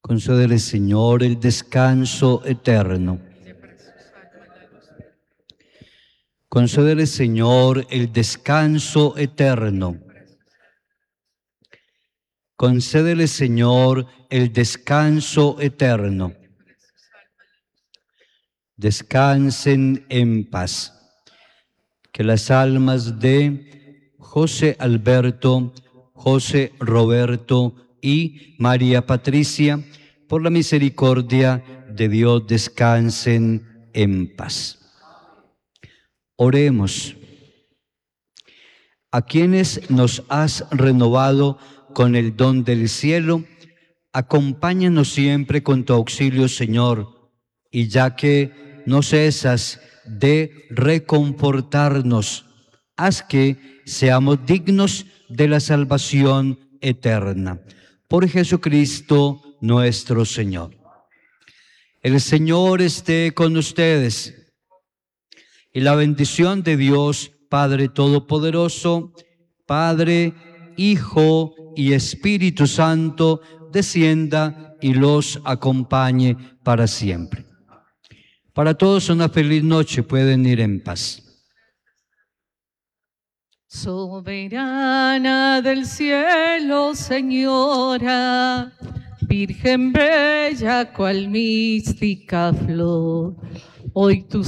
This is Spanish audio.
Concédele, Señor, el descanso eterno. Concédele, Señor, el descanso eterno. Concédele, Señor, el descanso eterno. Descansen en paz. Que las almas de José Alberto, José Roberto y María Patricia, por la misericordia de Dios, descansen en paz. Oremos. A quienes nos has renovado con el don del cielo, acompáñanos siempre con tu auxilio, Señor, y ya que no cesas de reconfortarnos, haz que seamos dignos de la salvación eterna. Por Jesucristo nuestro Señor. El Señor esté con ustedes, y la bendición de Dios, Padre Todopoderoso, Padre, Hijo y Espíritu Santo, descienda y los acompañe para siempre. Para todos una feliz noche, pueden ir en paz. Soberana del cielo, Señora, Virgen bella cual mística flor, hoy tu